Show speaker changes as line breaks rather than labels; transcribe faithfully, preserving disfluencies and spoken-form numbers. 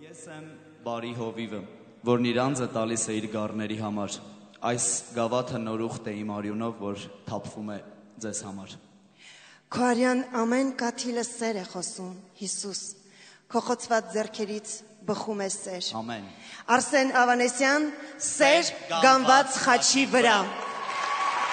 Ես եմ բարի հովիվը, որն իր անձը տալիս է իր գառների համար։ Այս գավաթը նորուխտ է իմ արյունով, որ թափվում է ձեզ համար։
Քո արյան ամեն կաթիլը սեր է խոսում, Հիսուս, քո խոցված ձեռքերից բխում է սեր։
Ամեն։
Արսեն Ավանեսյան, սեր գանված խաչի վրա։